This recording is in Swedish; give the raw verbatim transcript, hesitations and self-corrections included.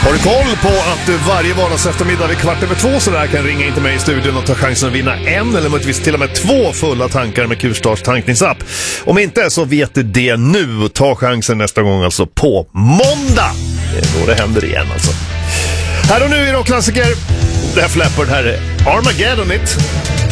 Har du koll på att du varje vardags eftermiddag vid kvart över två så där kan ringa in till mig i studion och ta chansen att vinna en eller möjligtvis till och med två fulla tankar med Q-Stars tankningsapp? Om inte så vet du det nu. Ta chansen nästa gång, alltså på måndag. Det är då det händer igen alltså. Här och nu är det klassiker. Def Leppard, här är Armageddon It.